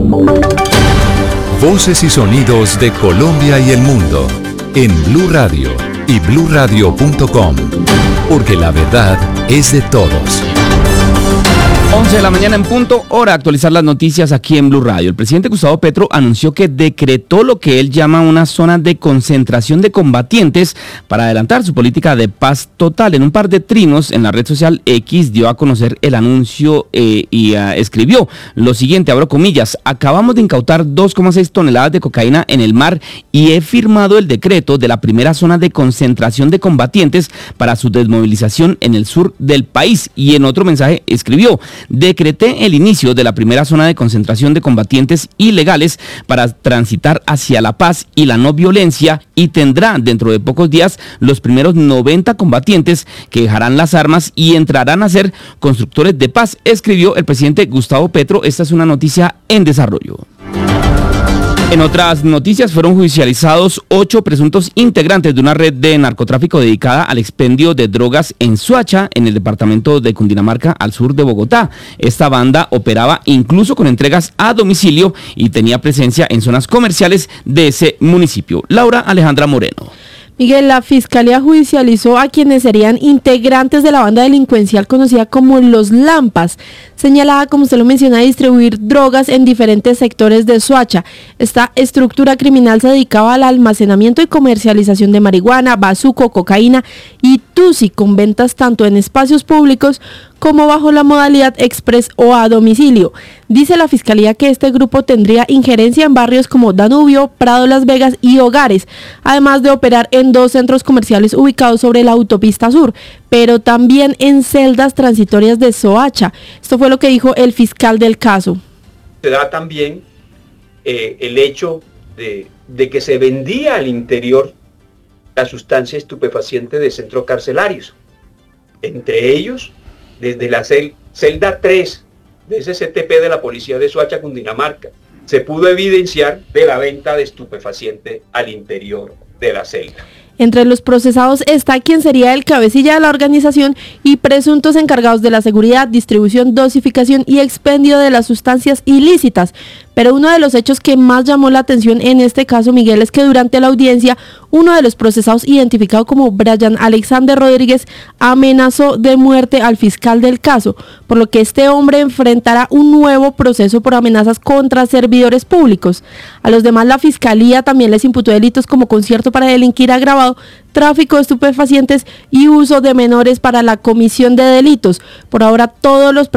Voces y sonidos de Colombia y el mundo en Blue Radio y bluradio.com, porque la verdad es de todos. 11 de la mañana en punto, hora de actualizar las noticias aquí en Blue Radio. El presidente Gustavo Petro anunció que decretó lo que él llama una zona de concentración de combatientes para adelantar su política de paz total. En un par de trinos en la red social X dio a conocer el anuncio y escribió lo siguiente, abro comillas: acabamos de incautar 2,6 toneladas de cocaína en el mar y he firmado el decreto de la primera zona de concentración de combatientes para su desmovilización en el sur del país. Y en otro mensaje escribió: decreté el inicio de la primera zona de concentración de combatientes ilegales para transitar hacia la paz y la no violencia, y tendrá dentro de pocos días los primeros 90 combatientes que dejarán las armas y entrarán a ser constructores de paz, escribió el presidente Gustavo Petro. Esta es una noticia en desarrollo. En otras noticias, fueron judicializados 8 presuntos integrantes de una red de narcotráfico dedicada al expendio de drogas en Soacha, en el departamento de Cundinamarca, al sur de Bogotá. Esta banda operaba incluso con entregas a domicilio y tenía presencia en zonas comerciales de ese municipio. Laura Alejandra Moreno. Miguel, la Fiscalía judicializó a quienes serían integrantes de la banda delincuencial conocida como Los Lampas, señalada, como usted lo menciona, a distribuir drogas en diferentes sectores de Soacha. Esta estructura criminal se dedicaba al almacenamiento y comercialización de marihuana, bazuco, cocaína y tusi, con ventas tanto en espacios públicos como bajo la modalidad express o a domicilio. Dice la Fiscalía que este grupo tendría injerencia en barrios como Danubio, Prado, Las Vegas y Hogares, además de operar en 2 centros comerciales ubicados sobre la autopista sur, pero también en celdas transitorias de Soacha. Esto fue lo que dijo el fiscal del caso. Se da también el hecho de que se vendía al interior la sustancia estupefaciente de centros carcelarios, entre ellos desde la celda 3 de ese CTP de la policía de Soacha, Cundinamarca, se pudo evidenciar de la venta de estupefaciente al interior de la celda. Entre los procesados está quien sería el cabecilla de la organización y presuntos encargados de la seguridad, distribución, dosificación y expendio de las sustancias ilícitas. Pero uno de los hechos que más llamó la atención en este caso, Miguel, es que durante la audiencia, uno de los procesados, identificado como Brian Alexander Rodríguez, amenazó de muerte al fiscal del caso, por lo que este hombre enfrentará un nuevo proceso por amenazas contra servidores públicos. A los demás, la Fiscalía también les imputó delitos como concierto para delinquir agravado, tráfico de estupefacientes y uso de menores para la comisión de delitos. Por ahora, todos los